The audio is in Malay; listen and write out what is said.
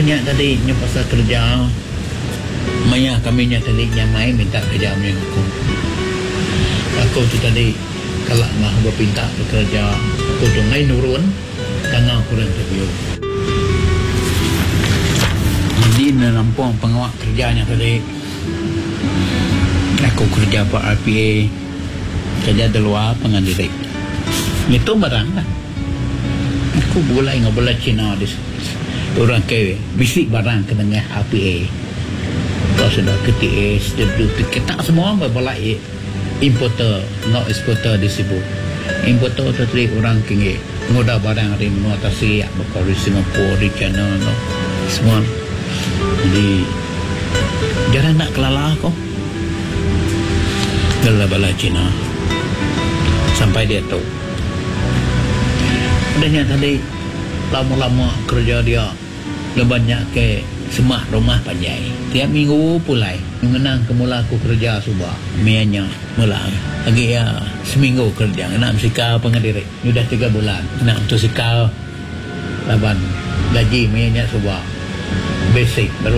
Tanya tadi nya pasal kerja. Maya kami nya tadi nya mai minta kerja dengan aku. Aku tu tadi kalau ngah berpinta bekerja, aku tu ngai nurun tengah aku interview. Jadi nampung pengawal kerjanya tadi. Aku kerja pak RPA, kerja di luar pengandirik. Itu barang lah. Aku boleh ngobrol Cina di orang ke bisik barang ke tengah RPA. Kau sudah ke TS, kita semua berbalai importer, not exporter disebut. Importer tu tadi orang kini ngoda barang dari mana atasi bakal di Singapura, di China, no semua. Jadi jarang nak kelala kau. Dalam bala Cina sampai dia tahu. Adanya tadi lama-lama kerja dia lebih banyak ke semah rumah panjai. Tiap minggu pulai mengenang kemula aku kerja subah mianya mula lagi ya seminggu kerja nak sikau pengadiri sudah 3 bulan nak untuk sikau laban gaji mianya subah basic baru